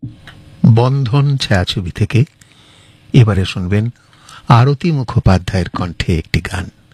বন্ধন ছায়াছবি থেকে এবারে শুনবেন আরতি মুখোপাধ্যায়ের কণ্ঠে একটি গান।